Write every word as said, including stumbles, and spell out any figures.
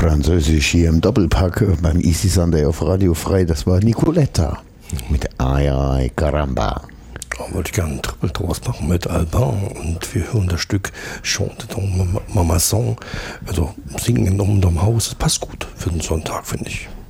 Französisch hier im Doppelpack beim Easy Sunday auf Radio Frei. Das war Nicoletta mit Ay Ay Caramba. Da wollte ich gerne einen Triple draus machen mit Alban und wir hören das Stück Chante ton Mama Song. Also singen in unserem Haus, das passt gut für den Sonntag, finde ich.